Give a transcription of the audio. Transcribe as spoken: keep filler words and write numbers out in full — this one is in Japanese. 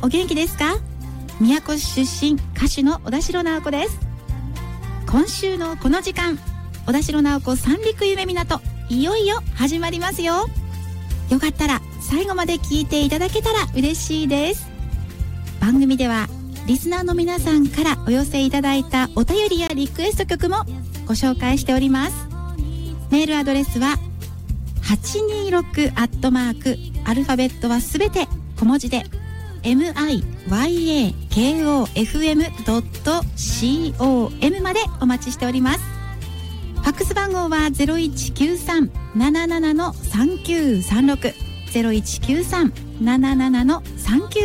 お元気ですか？宮古市出身、歌手の小田代直子です。今週のこの時間、小田代直子三陸夢港、いよいよ始まりますよ。よかったら最後まで聞いていただけたら嬉しいです。番組ではリスナーの皆さんからお寄せいただいたお便りやリクエスト曲もご紹介しております。メールアドレスははちにーろくアットマークアルファベットはすべて小文字で ミヤコフエムドットコム までお待ちしております。ファックス番号は ゼロいちきゅうさん なななな さんきゅうさんろく ゼロいちきゅうさん なななな さんきゅう